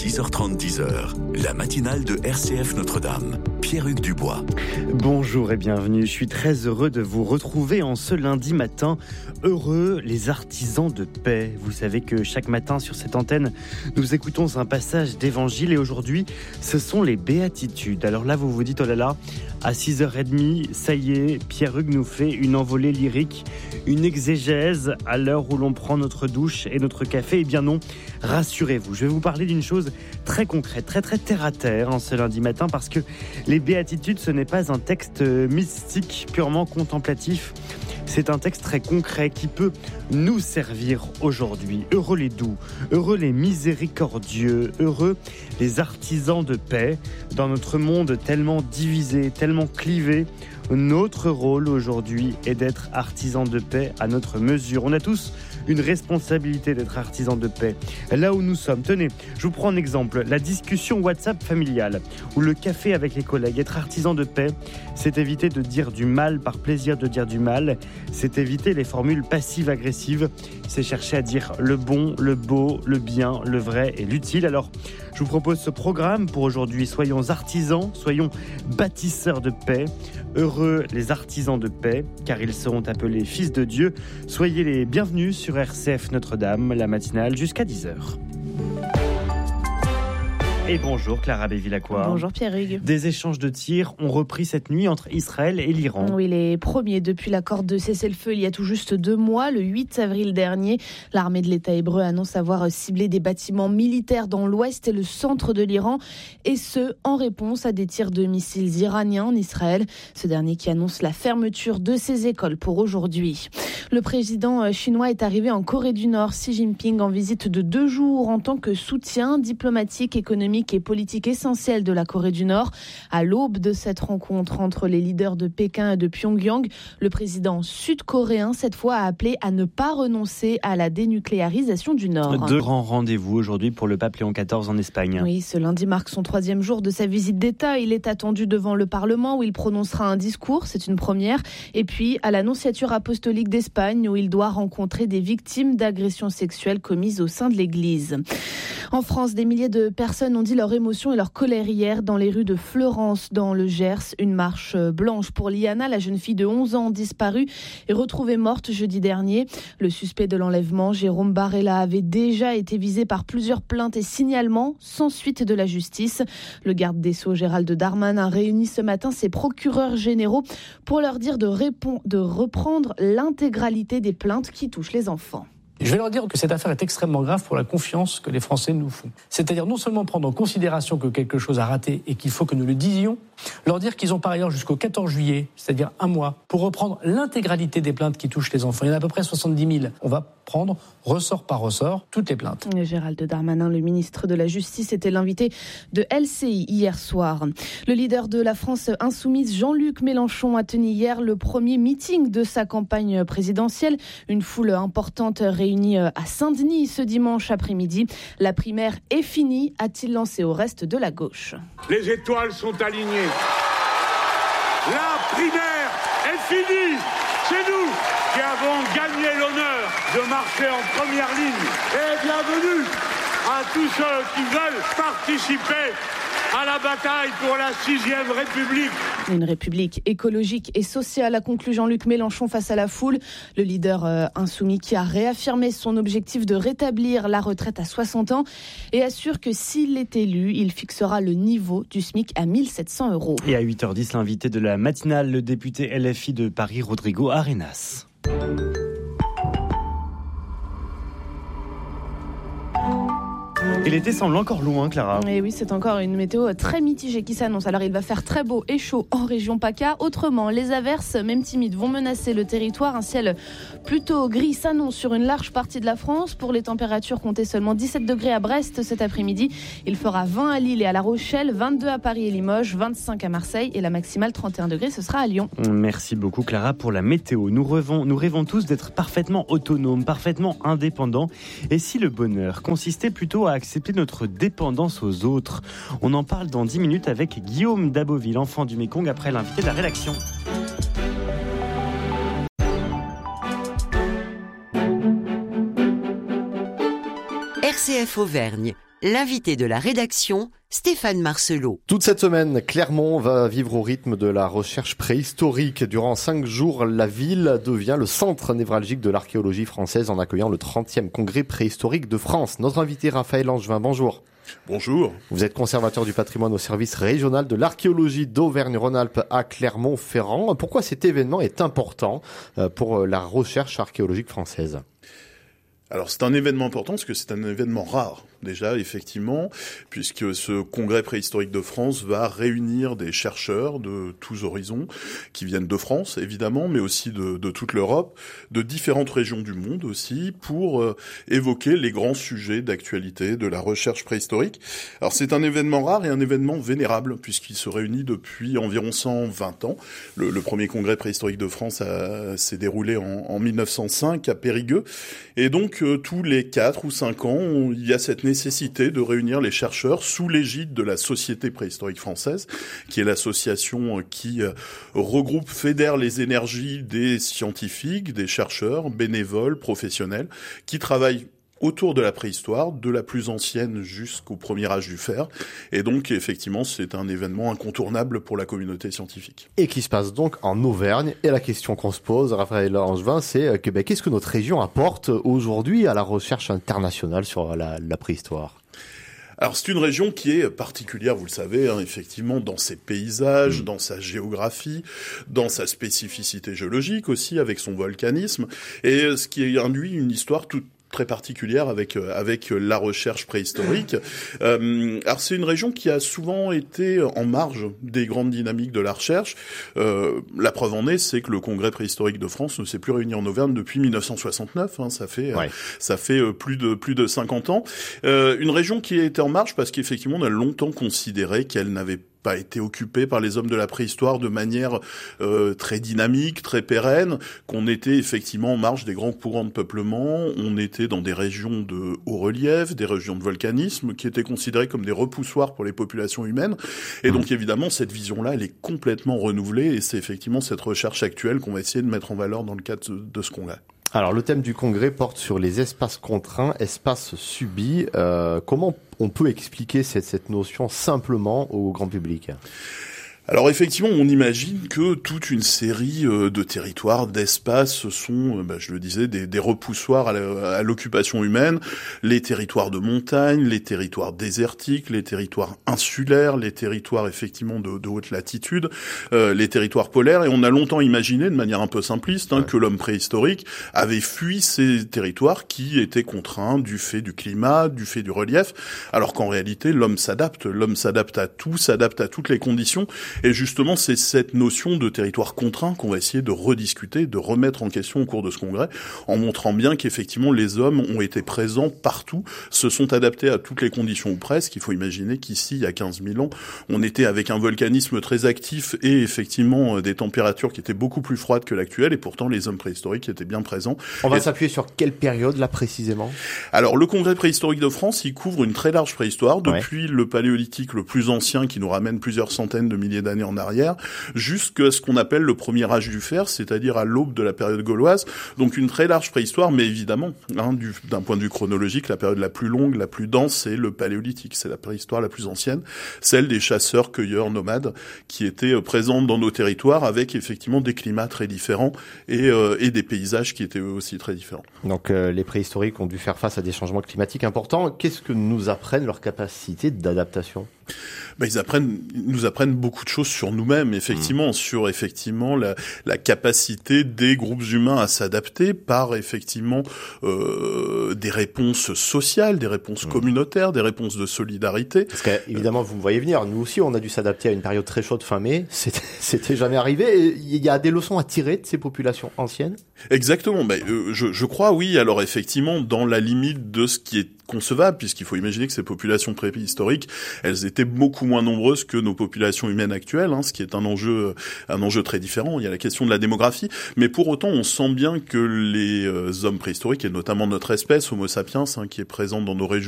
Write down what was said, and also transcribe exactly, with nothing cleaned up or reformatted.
six heures trente, dix heures, la matinale de R C F Notre-Dame. Pierre-Hugues Dubois. Bonjour et bienvenue, je suis très heureux de vous retrouver en ce lundi matin. Heureux les artisans de paix. Vous savez que chaque matin sur cette antenne, nous écoutons un passage d'évangile et aujourd'hui, ce sont les béatitudes. Alors là, vous vous dites, oh là là, à six heures trente, ça y est, Pierre-Hugues nous fait une envolée lyrique, une exégèse à l'heure où l'on prend notre douche et notre café. Eh bien non, rassurez-vous, je vais vous parler d'une chose très concrète, très très terre à terre en ce lundi matin parce que les béatitudes, ce n'est pas un texte mystique, purement contemplatif. C'est un texte très concret qui peut nous servir aujourd'hui. Heureux les doux, heureux les miséricordieux, heureux les artisans de paix. Dans notre monde tellement divisé, tellement clivé, notre rôle aujourd'hui est d'être artisans de paix à notre mesure. On a tous une responsabilité d'être artisans de paix. Là où nous sommes, tenez, je vous prends un exemple, la discussion WhatsApp familiale ou le café avec les collègues. Être artisan de paix, c'est éviter de dire du mal par plaisir de dire du mal, c'est éviter les formules passives-agressives, c'est chercher à dire le bon, le beau, le bien, le vrai et l'utile. Alors, je vous propose ce programme pour aujourd'hui. Soyons artisans, soyons bâtisseurs de paix. Heureux les artisans de paix, car ils seront appelés fils de Dieu. Soyez les bienvenus sur R C F Notre-Dame, la matinale jusqu'à dix heures. Et bonjour Clara Bévilacqua. Bonjour Pierre-Hugues. Des échanges de tirs ont repris cette nuit entre Israël et l'Iran. Oui, les premiers depuis l'accord de cessez-le-feu il y a tout juste deux mois, le huit avril dernier. L'armée de l'État hébreu annonce avoir ciblé des bâtiments militaires dans l'ouest et le centre de l'Iran, et ce, en réponse à des tirs de missiles iraniens en Israël. Ce dernier qui annonce la fermeture de ses écoles pour aujourd'hui. Le président chinois est arrivé en Corée du Nord, Xi Jinping, en visite de deux jours en tant que soutien diplomatique, économique et politique essentiel de la Corée du Nord. À l'aube de cette rencontre entre les leaders de Pékin et de Pyongyang, le président sud-coréen, cette fois, a appelé à ne pas renoncer à la dénucléarisation du Nord. Deux grands rendez-vous aujourd'hui pour le pape Léon quatorze en Espagne. Oui, ce lundi marque son troisième jour de sa visite d'État. Il est attendu devant le Parlement où il prononcera un discours, c'est une première. Et puis à la Nonciature apostolique d'Espagne où il doit rencontrer des victimes d'agressions sexuelles commises au sein de l'Église. En France, des milliers de personnes ont dit leur émotion et leur colère hier dans les rues de Fleurance, dans le Gers. Une marche blanche pour Liana, la jeune fille de onze ans disparue et retrouvée morte jeudi dernier. Le suspect de l'enlèvement, Jérôme Barella, avait déjà été visé par plusieurs plaintes et signalements sans suite de la justice. Le garde des Sceaux, Gérald Darmanin, a réuni ce matin ses procureurs généraux pour leur dire de, répond- de reprendre l'intégralité des plaintes qui touchent les enfants. Je vais leur dire que cette affaire est extrêmement grave pour la confiance que les Français nous font. C'est-à-dire non seulement prendre en considération que quelque chose a raté et qu'il faut que nous le disions, leur dire qu'ils ont par ailleurs jusqu'au quatorze juillet, c'est-à-dire un mois, pour reprendre l'intégralité des plaintes qui touchent les enfants. Il y en a à peu près soixante-dix mille. On va prendre, ressort par ressort, toutes les plaintes. Gérald Darmanin, le ministre de la Justice, était l'invité de L C I hier soir. Le leader de la France insoumise, Jean-Luc Mélenchon, a tenu hier le premier meeting de sa campagne présidentielle. Une foule importante réunie à Saint-Denis ce dimanche après-midi. La primaire est finie, a-t-il lancé au reste de la gauche. Les étoiles sont alignées. La primaire est finie. C'est nous qui avons gagné l'honneur de marcher en première ligne. Et bienvenue à tous ceux qui veulent participer à la bataille pour la sixième République. Une République écologique et sociale, a conclu Jean-Luc Mélenchon face à la foule. Le leader euh, insoumis qui a réaffirmé son objectif de rétablir la retraite à soixante ans et assure que s'il est élu, il fixera le niveau du SMIC à mille sept cents euros. Et à huit heures dix, l'invité de la matinale, le député L F I de Paris, Rodrigo Arenas. Et l'été semble encore loin, Clara. Et oui, c'est encore une météo très mitigée qui s'annonce. Alors, il va faire très beau et chaud en région PACA. Autrement, les averses, même timides, vont menacer le territoire. Un ciel plutôt gris s'annonce sur une large partie de la France. Pour les températures, comptez seulement dix-sept degrés à Brest cet après-midi. Il fera vingt à Lille et à La Rochelle, vingt-deux à Paris et Limoges, vingt-cinq à Marseille et la maximale trente et un degrés, ce sera à Lyon. Merci beaucoup, Clara, pour la météo. Nous rêvons, nous rêvons tous d'être parfaitement autonomes, parfaitement indépendants. Et si le bonheur consistait plutôt à accepter notre dépendance aux autres? On en parle dans dix minutes avec Guillaume Daboville, enfant du Mékong, après l'invité de la rédaction. R C F Auvergne, L'invité de la rédaction, Stéphane Marcelot. Toute cette semaine, Clermont va vivre au rythme de la recherche préhistorique. Durant cinq jours, la ville devient le centre névralgique de l'archéologie française en accueillant le trentième congrès préhistorique de France. Notre invité Raphaël Angevin, bonjour. Bonjour. Vous êtes conservateur du patrimoine au service régional de l'archéologie d'Auvergne-Rhône-Alpes à Clermont-Ferrand. Pourquoi cet événement est important pour la recherche archéologique française ? Alors c'est un événement important parce que c'est un événement rare, déjà, effectivement, puisque ce congrès préhistorique de France va réunir des chercheurs de tous horizons, qui viennent de France, évidemment, mais aussi de, de toute l'Europe, de différentes régions du monde aussi, pour euh, évoquer les grands sujets d'actualité de la recherche préhistorique. Alors c'est un événement rare et un événement vénérable, puisqu'il se réunit depuis environ cent vingt ans. Le, le premier congrès préhistorique de France a, s'est déroulé en, en mille neuf cent cinq à Périgueux, et donc euh, tous les quatre ou cinq ans, on, il y a cette nécessité de réunir les chercheurs sous l'égide de la Société préhistorique française, qui est l'association qui euh, regroupe, fédère les énergies des scientifiques, des chercheurs, bénévoles, professionnels, qui travaillent autour de la préhistoire, de la plus ancienne jusqu'au premier âge du fer. Et donc, effectivement, c'est un événement incontournable pour la communauté scientifique. Et qui se passe donc en Auvergne. Et la question qu'on se pose, Raphaël Angevin, c'est que, ben, qu'est-ce que notre région apporte aujourd'hui à la recherche internationale sur la, la préhistoire ? Alors c'est une région qui est particulière, vous le savez, hein, effectivement, dans ses paysages, mmh. dans sa géographie, dans sa spécificité géologique aussi, avec son volcanisme, et ce qui induit une histoire toute très particulière avec avec la recherche préhistorique. Euh, alors c'est une région qui a souvent été en marge des grandes dynamiques de la recherche. Euh, la preuve en est, c'est que le Congrès préhistorique de France ne s'est plus réuni en Auvergne depuis mille neuf cent soixante-neuf. Hein, ça fait ouais. euh, ça fait plus de plus de cinquante ans. Euh, une région qui a été en marge parce qu'effectivement on a longtemps considéré qu'elle n'avait pas été occupé par les hommes de la préhistoire de manière euh, très dynamique, très pérenne, qu'on était effectivement en marge des grands courants de peuplement, on était dans des régions de haut relief, des régions de volcanisme, qui étaient considérées comme des repoussoirs pour les populations humaines. Et donc évidemment, cette vision-là, elle est complètement renouvelée, et c'est effectivement cette recherche actuelle qu'on va essayer de mettre en valeur dans le cadre de, de ce congrès. Alors, le thème du congrès porte sur les espaces contraints, espaces subis. Euh, comment on peut expliquer cette, cette notion simplement au grand public ? Alors effectivement, on imagine que toute une série de territoires, d'espaces sont, bah, je le disais, des, des repoussoirs à, la, à l'occupation humaine, les territoires de montagne, les territoires désertiques, les territoires insulaires, les territoires effectivement de, de haute latitude, euh, les territoires polaires, et on a longtemps imaginé, de manière un peu simpliste, hein, ouais. que l'homme préhistorique avait fui ces territoires qui étaient contraints du fait du climat, du fait du relief, alors qu'en réalité, l'homme s'adapte, l'homme s'adapte à tout, s'adapte à toutes les conditions. Et justement, c'est cette notion de territoire contraint qu'on va essayer de rediscuter, de remettre en question au cours de ce congrès, en montrant bien qu'effectivement les hommes ont été présents partout, se sont adaptés à toutes les conditions ou presque. Il faut imaginer qu'ici, il y a quinze mille ans, on était avec un volcanisme très actif et effectivement des températures qui étaient beaucoup plus froides que l'actuelle, et pourtant les hommes préhistoriques étaient bien présents. On va et... s'appuyer sur quelle période là précisément ? Alors le congrès préhistorique de France, il couvre une très large préhistoire, depuis ouais. le paléolithique le plus ancien qui nous ramène plusieurs centaines de milliers d'années en arrière, jusqu'à ce qu'on appelle le premier âge du fer, c'est-à-dire à l'aube de la période gauloise. Donc une très large préhistoire, mais évidemment, hein, du, d'un point de vue chronologique, la période la plus longue, la plus dense, c'est le paléolithique, c'est la préhistoire la plus ancienne, celle des chasseurs, cueilleurs, nomades, qui étaient présents dans nos territoires, avec effectivement des climats très différents et, euh, et des paysages qui étaient eux aussi très différents. Donc euh, les préhistoriques ont dû faire face à des changements climatiques importants. Qu'est-ce que nous apprennent leurs capacités d'adaptation ? Ben, ils apprennent, ils nous apprennent beaucoup de choses sur nous-mêmes, effectivement, mmh. sur effectivement la, la capacité des groupes humains à s'adapter par effectivement euh, des réponses sociales, des réponses mmh. communautaires, des réponses de solidarité. Parce que évidemment, vous me voyez venir. Nous aussi, on a dû s'adapter à une période très chaude fin mai. C'était, c'était jamais arrivé. Il y a des leçons à tirer de ces populations anciennes. Exactement. Ben, euh, je, je crois, oui. Alors effectivement, dans la limite de ce qui est concevable, puisqu'il faut imaginer que ces populations préhistoriques, elles étaient beaucoup moins nombreuses que nos populations humaines actuelles, hein, ce qui est un enjeu, un enjeu très différent. Il y a la question de la démographie, mais pour autant, on sent bien que les euh, hommes préhistoriques, et notamment notre espèce, Homo sapiens, hein, qui est présente dans nos régions